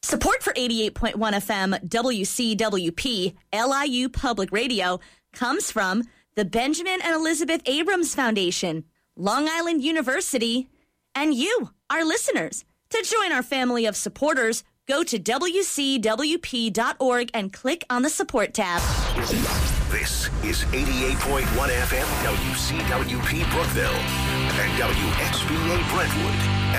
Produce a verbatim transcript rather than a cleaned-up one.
Support for eighty-eight point one F M W C W P L I U Public Radio comes from the Benjamin and Elizabeth Abrams Foundation, Long Island University, and you, our listeners. To join our family of supporters, go to W C W P dot org and click on the support tab. This is eighty-eight point one F M W C W P Brookville and W X B A Brentwood.